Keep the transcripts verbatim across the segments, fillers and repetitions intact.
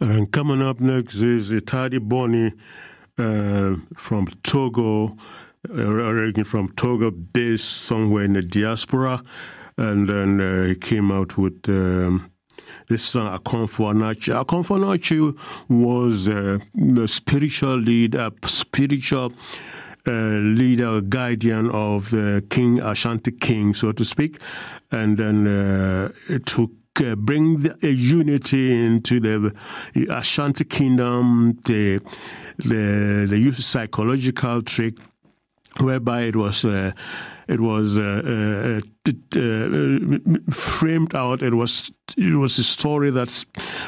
And coming up next is Itadi Boni uh, from Togo, uh, from Togo, based somewhere in the diaspora. And then uh, he came out with um, this song, Akonfo Anokye. Akonfo Anokye was uh, the spiritual leader, spiritual uh, leader, guardian of the King, Ashanti King, so to speak. And then uh, it took Uh, bring the, a unity into the Ashanti Kingdom, the the the use of psychological trick, whereby it was uh, it was uh, uh, uh, framed out. It was it was a story that's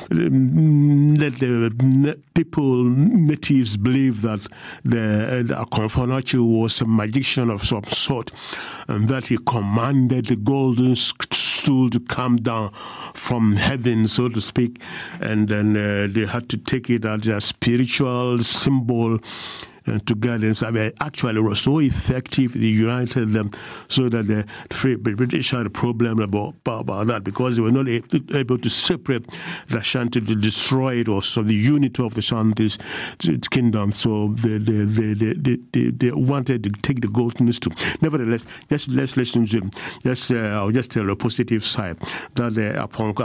let the people, natives, believe that the, the Akonfo Anokye was a magician of some sort, and that he commanded the golden stool to come down from heaven, so to speak, and then uh, they had to take it as a spiritual symbol uh, to guide them. So, I mean, actually, it was so effective, they united them so that the, the British had a problem about, about that because they were not able to separate the Ashanti, to destroy it, or so the unity of the Ashanti's kingdom. So they, they, they, they, they, they wanted to take the golden stool. Nevertheless, just let's listen to just uh, I'll just tell the positive side that the upon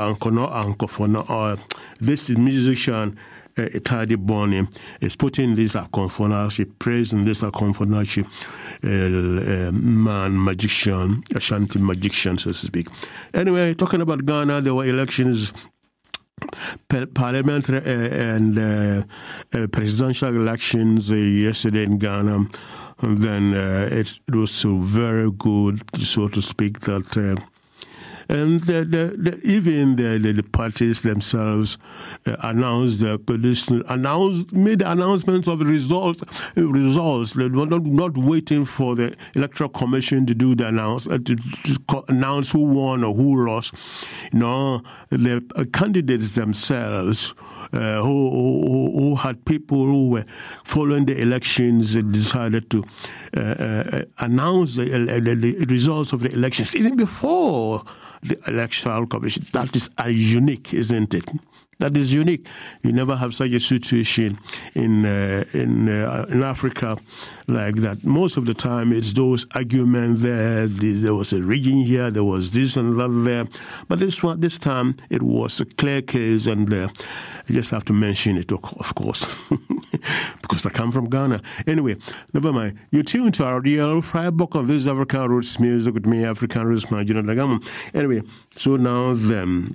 uh, this musician. Uh, Itadi Boni is putting this Akonfo Anokye, praising this Akonfo Anokye uh, uh, man, magician, Ashanti magician, so to speak. Anyway, talking about Ghana, there were elections, parliamentary uh, and uh, uh, presidential elections uh, yesterday in Ghana. And then uh, it, it was so very good, so to speak, that. Uh, And the, the, the, even the, the, the parties themselves uh, announced the condition, announced, made the announcement of the results. Uh, results. They were not, not waiting for the Electoral Commission to do the announce, uh, to, to announce who won or who lost. You know, the uh, candidates themselves. Uh, who, who, who had people who were following the elections and decided to uh, uh, announce the, uh, the, the results of the elections even before the Electoral Commission. That is uh, unique, isn't it? That is unique. You never have such a situation in uh, in uh, in Africa like that. Most of the time, it's those arguments there. There was a rigging here. There was this and that there. But this one, this time, it was a clear case, and uh, I just have to mention it, of course, because I come from Ghana. Anyway, never mind. You tune to our real five book of this African roots music with me, African roots, my Juno Dagam. Anyway, so now then.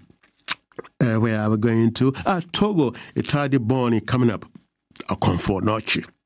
Uh, where are we going to? Ah, Togo, Itadi Boni coming up. Akonfo Anokye.